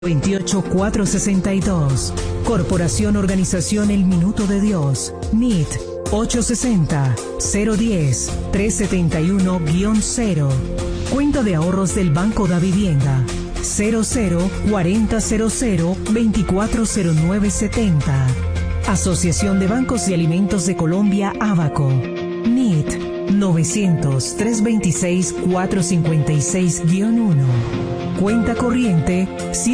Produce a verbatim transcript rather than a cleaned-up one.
veintiocho cuatrocientos sesenta y dos. Corporación Organización El Minuto de Dios. N I T ochocientos sesenta, cero diez, trescientos setenta y uno cero. Cuenta de ahorros del Banco da Vivienda. cero cero cuarenta cero cero veinticuatro cero nueve setenta. Asociación de Bancos de Alimentos de Colombia, Abaco. N I T novecientos, trescientos veintiséis, cuatrocientos cincuenta y seis uno. Cuenta corriente